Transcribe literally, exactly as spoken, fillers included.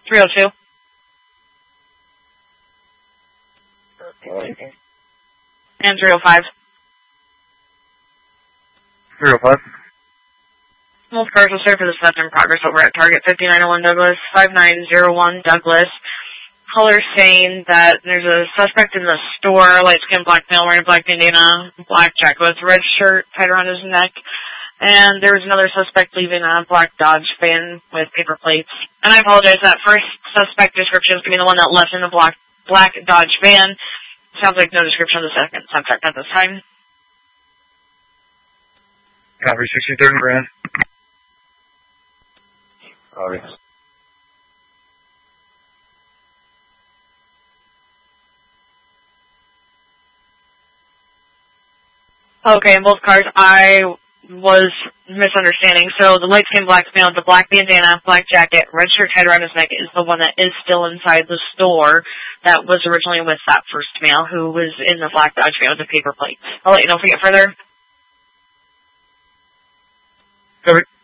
three oh two. Okay. And three oh five. three oh five. Both cars will serve for the theft in progress over at Target fifty-nine oh one Douglas, five nine oh one Douglas. Caller saying that there's a suspect in the store, light skin, black male, wearing a black bandana, black jacket with red shirt tied around his neck. And there was another suspect leaving a black Dodge van with paper plates. And I apologize, that first suspect description is going to be the one that left in the black, black Dodge van. Sounds like no description of the second suspect at this time. Copy, sixteen thirty grand. Copy. Okay, in both cars, I was misunderstanding. So the light skin black male, the black bandana, black jacket, red shirt tied around his neck is the one that is still inside the store that was originally with that first male who was in the black Dodge van with the paper plates. I'll let you know if we get further. Copy.